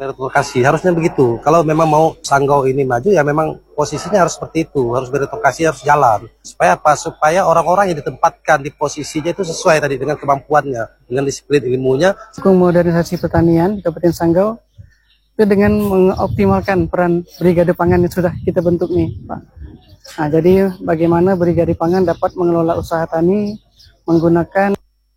meritokrasi harusnya begitu. Kalau memang mau Sanggau ini maju ya memang posisinya harus seperti itu, harus meritokrasi, harus jalan. Supaya apa? Supaya orang-orang yang ditempatkan di posisinya itu sesuai tadi dengan kemampuannya, dengan disiplin ilmunya. Modernisasi pertanian di Kabupaten Sanggau itu dengan mengoptimalkan peran Brigade Pangan yang sudah kita bentuk nih, Pak. Nah, jadi bagaimana Brigade Pangan dapat mengelola usaha tani menggunakan.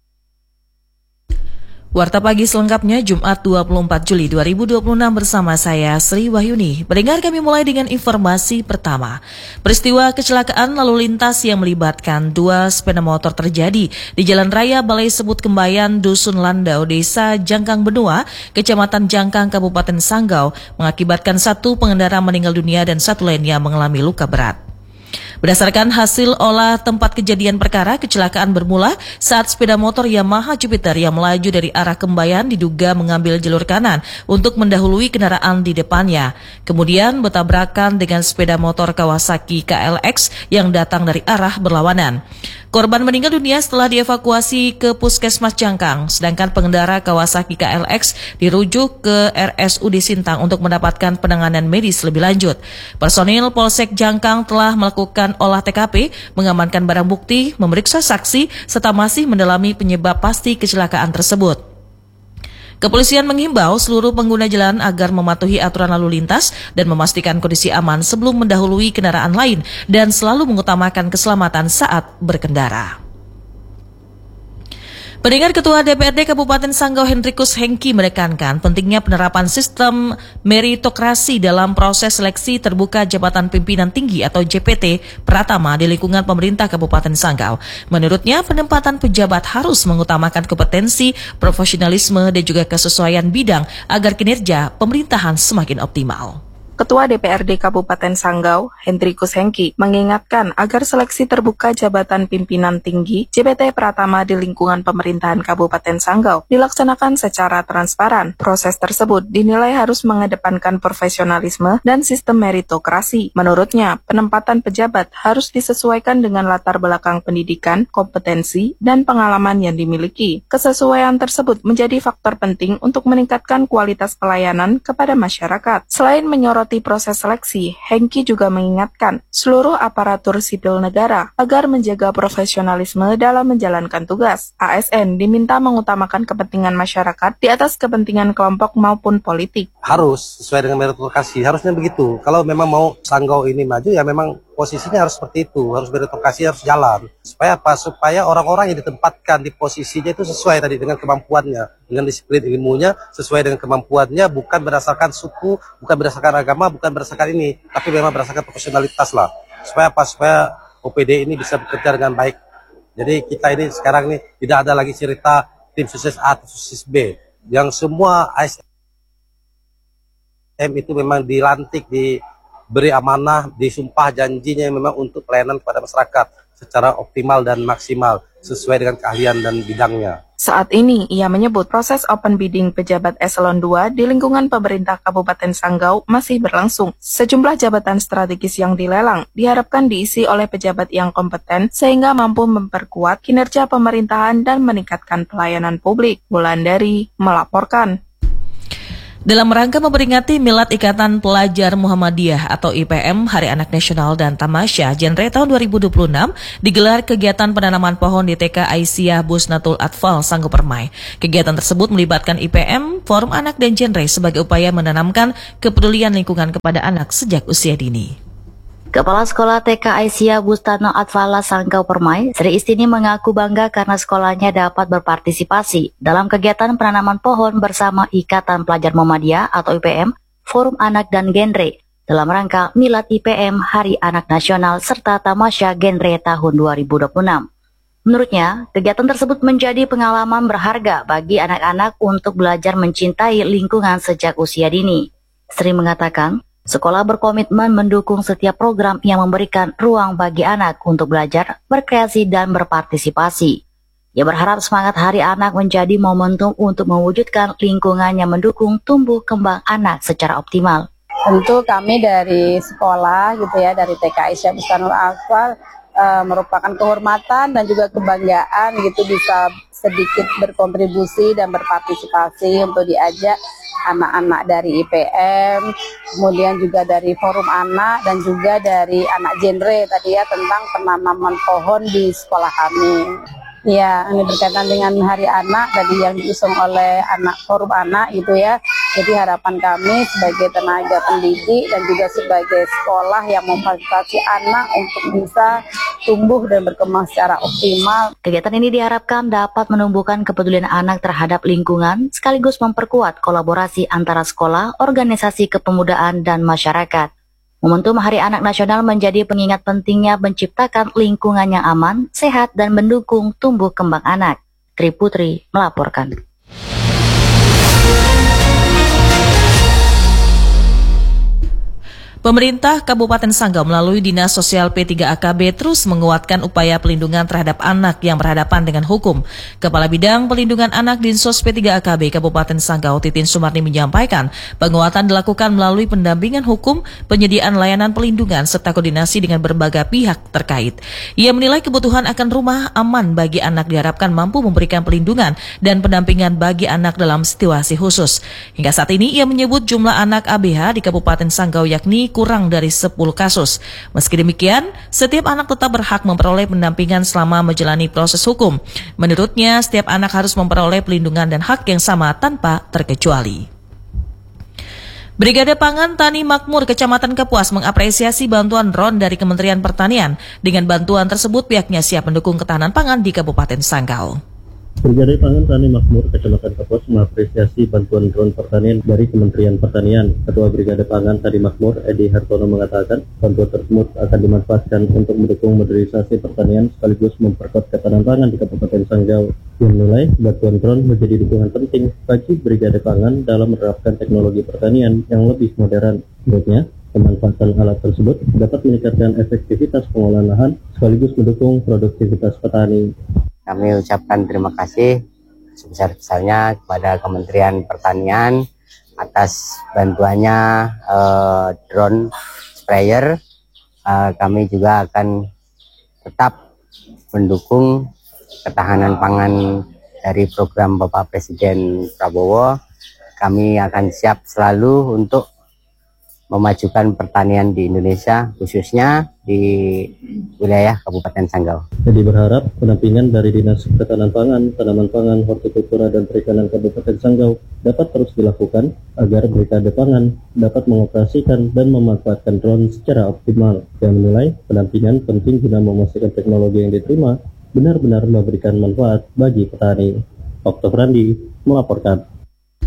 Warta Pagi selengkapnya Jumat 24 Juli 2026 bersama saya Sri Wahyuni. Pendengar, kami mulai dengan informasi pertama. Peristiwa kecelakaan lalu lintas yang melibatkan dua sepeda motor terjadi di Jalan Raya Balai Sebut Kembayan, Dusun Landau, Desa Jangkang Benua, Kecamatan Jangkang, Kabupaten Sanggau, mengakibatkan satu pengendara meninggal dunia dan satu lainnya mengalami luka berat. Berdasarkan hasil olah tempat kejadian perkara, kecelakaan bermula saat sepeda motor Yamaha Jupiter yang melaju dari arah Kembayan diduga mengambil jalur kanan untuk mendahului kendaraan di depannya. Kemudian bertabrakan dengan sepeda motor Kawasaki KLX yang datang dari arah berlawanan. Korban meninggal dunia setelah dievakuasi ke Puskesmas Jangkang, sedangkan pengendara Kawasaki KLX dirujuk ke RSUD Sintang untuk mendapatkan penanganan medis lebih lanjut. Personil Polsek Jangkang telah melakukan olah TKP, mengamankan barang bukti, memeriksa saksi, serta masih mendalami penyebab pasti kecelakaan tersebut. Kepolisian menghimbau seluruh pengguna jalan agar mematuhi aturan lalu lintas dan memastikan kondisi aman sebelum mendahului kendaraan lain dan selalu mengutamakan keselamatan saat berkendara. Pendengar, Ketua DPRD Kabupaten Sanggau Hendrikus Hengki menekankan pentingnya penerapan sistem meritokrasi dalam proses seleksi terbuka jabatan pimpinan tinggi atau JPT Pratama di lingkungan pemerintah Kabupaten Sanggau. Menurutnya, penempatan pejabat harus mengutamakan kompetensi, profesionalisme, dan juga kesesuaian bidang agar kinerja pemerintahan semakin optimal. Ketua DPRD Kabupaten Sanggau, Hendrikus Hengki, mengingatkan agar seleksi terbuka jabatan pimpinan tinggi JPT Pratama di lingkungan pemerintahan Kabupaten Sanggau dilaksanakan secara transparan. Proses tersebut dinilai harus mengedepankan profesionalisme dan sistem meritokrasi. Menurutnya, penempatan pejabat harus disesuaikan dengan latar belakang pendidikan, kompetensi, dan pengalaman yang dimiliki. Kesesuaian tersebut menjadi faktor penting untuk meningkatkan kualitas pelayanan kepada masyarakat. Selain menyoroti proses seleksi, Hengki juga mengingatkan seluruh aparatur sipil negara agar menjaga profesionalisme dalam menjalankan tugas. ASN diminta mengutamakan kepentingan masyarakat di atas kepentingan kelompok maupun politik. Harus sesuai dengan meritokrasi, harusnya begitu. Kalau memang mau Sanggau ini maju ya memang posisinya harus seperti itu, harus meritokrasi, harus jalan. Supaya apa? Supaya orang-orang yang ditempatkan di posisinya itu sesuai tadi dengan kemampuannya, dengan disiplin ilmunya, sesuai dengan kemampuannya, bukan berdasarkan suku, bukan berdasarkan agama, bukan berdasarkan ini, tapi memang berdasarkan profesionalitas lah. Supaya apa? Supaya OPD ini bisa bekerja dengan baik. Jadi kita ini sekarang ini tidak ada lagi cerita tim sukses A atau sukses B. Yang semua ASN itu memang dilantik, diberi amanah, disumpah janjinya memang untuk pelayanan kepada masyarakat secara optimal dan maksimal sesuai dengan keahlian dan bidangnya. Saat ini, ia menyebut proses open bidding pejabat eselon 2 di lingkungan pemerintah Kabupaten Sanggau masih berlangsung. Sejumlah jabatan strategis yang dilelang diharapkan diisi oleh pejabat yang kompeten sehingga mampu memperkuat kinerja pemerintahan dan meningkatkan pelayanan publik. Wulandari melaporkan. Dalam rangka memperingati Milad Ikatan Pelajar Muhammadiyah atau IPM Hari Anak Nasional dan Tamasya Genre tahun 2026 digelar kegiatan penanaman pohon di TK Aisyah Busnatul Atfal Sanggau Permai. Kegiatan tersebut melibatkan IPM, Forum Anak dan Genre sebagai upaya menanamkan kepedulian lingkungan kepada anak sejak usia dini. Kepala Sekolah TK Aisyah Busnatul Atfal Sanggau Permai, Sri Istini mengaku bangga karena sekolahnya dapat berpartisipasi dalam kegiatan penanaman pohon bersama Ikatan Pelajar Muhammadiyah atau IPM, Forum Anak dan Genre dalam rangka Milad IPM Hari Anak Nasional serta Tamasya Genre tahun 2026. Menurutnya, kegiatan tersebut menjadi pengalaman berharga bagi anak-anak untuk belajar mencintai lingkungan sejak usia dini. Sri mengatakan, sekolah berkomitmen mendukung setiap program yang memberikan ruang bagi anak untuk belajar, berkreasi, dan berpartisipasi. Ia berharap semangat Hari Anak menjadi momentum untuk mewujudkan lingkungan yang mendukung tumbuh kembang anak secara optimal. Tentu kami dari sekolah gitu ya, dari TK Aisyah Busnatul Atfal merupakan kehormatan dan juga kebanggaan gitu bisa sedikit berkontribusi dan berpartisipasi untuk diajak anak-anak dari IPM, kemudian juga dari Forum Anak dan juga dari anak genre tadi ya tentang penanaman pohon di sekolah kami. Ya, ini berkaitan dengan Hari Anak tadi yang diusung oleh anak Forum Anak gitu ya. Jadi harapan kami sebagai tenaga pendidik dan juga sebagai sekolah yang memfasilitasi anak untuk bisa tumbuh dan berkembang secara optimal. Kegiatan ini diharapkan dapat menumbuhkan kepedulian anak terhadap lingkungan, sekaligus memperkuat kolaborasi antara sekolah, organisasi kepemudaan, dan masyarakat. Momentum Hari Anak Nasional menjadi pengingat pentingnya menciptakan lingkungan yang aman, sehat, dan mendukung tumbuh kembang anak. Tri Putri melaporkan. Pemerintah Kabupaten Sanggau melalui Dinas Sosial P3AKB terus menguatkan upaya pelindungan terhadap anak yang berhadapan dengan hukum. Kepala Bidang Pelindungan Anak Dinsos P3AKB Kabupaten Sanggau, Titin Sumarni menyampaikan, penguatan dilakukan melalui pendampingan hukum, penyediaan layanan pelindungan, serta koordinasi dengan berbagai pihak terkait. Ia menilai kebutuhan akan rumah aman bagi anak diharapkan mampu memberikan pelindungan dan pendampingan bagi anak dalam situasi khusus. Hingga saat ini ia menyebut jumlah anak ABH di Kabupaten Sanggau yakni kurang dari 10 kasus. Meski demikian, setiap anak tetap berhak memperoleh pendampingan selama menjalani proses hukum. Menurutnya, setiap anak harus memperoleh pelindungan dan hak yang sama tanpa terkecuali. Brigade Pangan Tani Makmur Kecamatan Kapuas mengapresiasi bantuan drone dari Kementerian Pertanian. Dengan bantuan tersebut, pihaknya siap mendukung ketahanan pangan di Kabupaten Sanggau. Brigade Pangan Tani Makmur Kecamatan Kapuas mengapresiasi bantuan drone pertanian dari Kementerian Pertanian. Ketua Brigade Pangan Tani Makmur, Edi Hartono, mengatakan bantuan tersebut akan dimanfaatkan untuk mendukung modernisasi pertanian sekaligus memperkuat ketahanan pangan di Kabupaten Sanggau. Dia menilai bantuan drone menjadi dukungan penting bagi Brigade Pangan dalam menerapkan teknologi pertanian yang lebih modern. Menurutnya, pemanfaatan alat tersebut dapat meningkatkan efektivitas pengolahan lahan sekaligus mendukung produktivitas petani. Kami ucapkan terima kasih sebesar-besarnya kepada Kementerian Pertanian atas bantuannya drone sprayer. Kami juga akan tetap mendukung ketahanan pangan dari program Bapak Presiden Prabowo. Kami akan siap selalu untuk memajukan pertanian di Indonesia, khususnya di wilayah Kabupaten Sanggau. Jadi berharap pendampingan dari Dinas Ketahanan Pangan, Tanaman Pangan, Hortikultura, dan Perikanan Kabupaten Sanggau dapat terus dilakukan agar Brigade Pangan dapat mengoperasikan dan memanfaatkan drone secara optimal. Yang menilai pendampingan penting guna memastikan teknologi yang diterima benar-benar memberikan manfaat bagi petani. Oktober Randi melaporkan.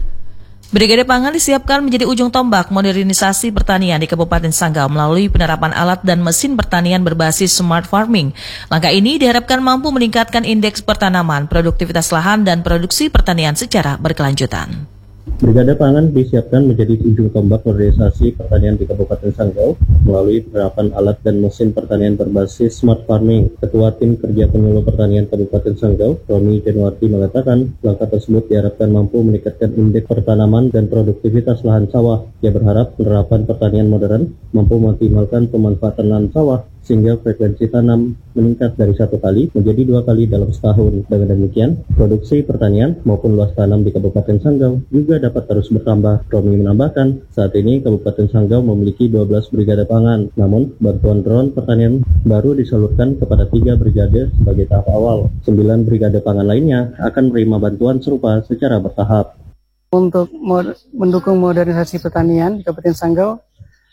Brigade Pangan disiapkan menjadi ujung tombak modernisasi pertanian di Kabupaten Sanggau melalui penerapan alat dan mesin pertanian berbasis smart farming. Langkah ini diharapkan mampu meningkatkan indeks pertanaman, produktivitas lahan, dan produksi pertanian secara berkelanjutan. Brigade Pangan disiapkan menjadi ujung tombak modernisasi pertanian di Kabupaten Sanggau melalui penerapan alat dan mesin pertanian berbasis smart farming. Ketua Tim Kerja Penyuluh Pertanian Kabupaten Sanggau, Romi Januarti, mengatakan langkah tersebut diharapkan mampu meningkatkan indeks pertanaman dan produktivitas lahan sawah. Ia berharap penerapan pertanian modern mampu mengoptimalkan pemanfaatan lahan sawah sehingga frekuensi tanam meningkat dari 1 kali menjadi 2 kali dalam setahun. Dengan demikian, produksi pertanian maupun luas tanam di Kabupaten Sanggau juga dapat terus bertambah. Romi menambahkan, saat ini Kabupaten Sanggau memiliki 12 brigade pangan, namun bantuan drone pertanian baru disalurkan kepada 3 brigade sebagai tahap awal. 9 brigade pangan lainnya akan menerima bantuan serupa secara bertahap. Untuk mendukung modernisasi pertanian di Kabupaten Sanggau,